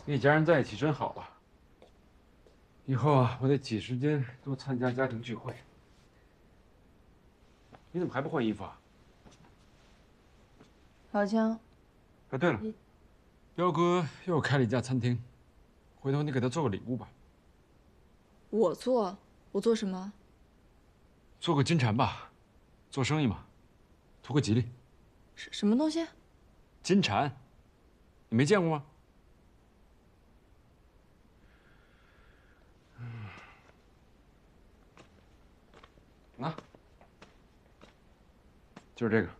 一家人在一起真好啊！以后啊，我得挤时间多参加家庭聚会。你怎么还不换衣服啊？ 老姜， 哎，对了，彪哥又开了一家餐厅，回头你给他做个礼物吧， 我做什么？ 做个金蝉吧，做生意嘛，图个吉利。 什么东西？ 金蝉，你没见过吗？拿，就是这个。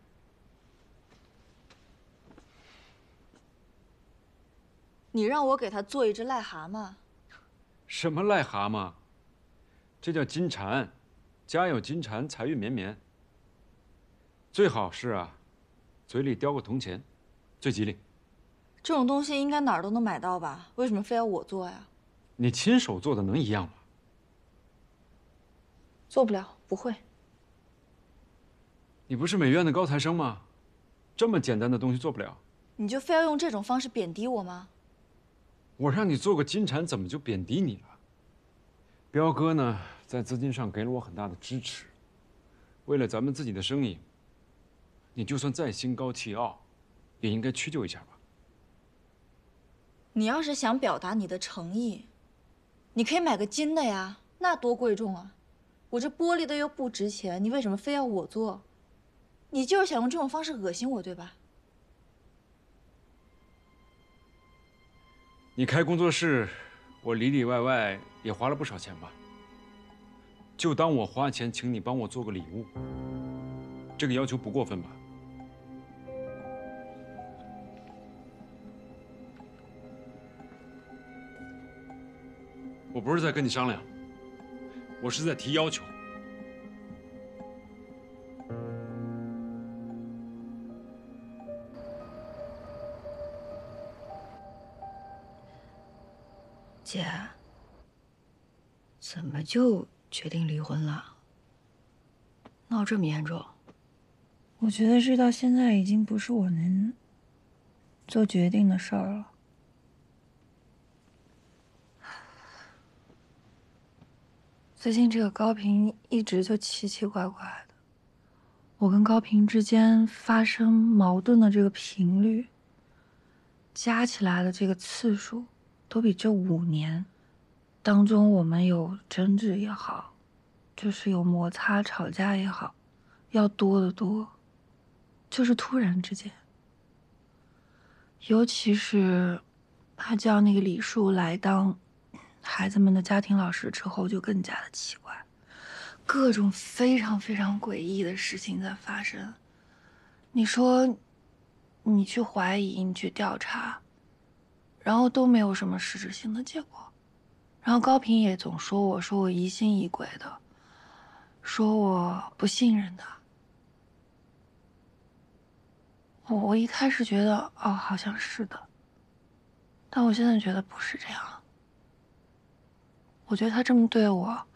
你让我给他做一只癞蛤蟆？ 什么癞蛤蟆？这叫金蝉，家有金蝉，财运绵绵。最好是啊，嘴里叼个铜钱，最吉利。 这种东西应该哪儿都能买到吧？为什么非要我做呀？ 你亲手做的能一样吗？ 做不了，不会。 你不是美院的高材生吗？这么简单的东西做不了， 你就非要用这种方式贬低我吗？ 我让你做个金蝉，怎么就贬低你了？彪哥呢，在资金上给了我很大的支持。为了咱们自己的生意，你就算再心高气傲，也应该屈就一下吧。 你要是想表达你的诚意，你可以买个金的呀，那多贵重啊！我这玻璃的又不值钱，你为什么非要我做？你就是想用这种方式恶心我，对吧？ 你开工作室，我里里外外也花了不少钱吧？就当我花钱请你帮我做个礼物，这个要求不过分吧？我不是在跟你商量，我是在提要求。 姐，怎么就决定离婚了？闹这么严重？ 我觉得这到现在已经不是我能做决定的事儿了。最近这个高平一直就奇奇怪怪的，我跟高平之间发生矛盾的这个频率，加起来的这个次数，都比这5年当中我们有争执也好，就是有摩擦吵架也好，要多得多。就是突然之间，尤其是他叫那个李树来当孩子们的家庭老师之后，就更加的奇怪，各种非常非常诡异的事情在发生。你说，你去怀疑，你去调查，然后都没有什么实质性的结果。然后高平也总说我疑心疑鬼的，说我不信任他。我一开始觉得哦，好像是的，但我现在觉得不是这样。我觉得他这么对我，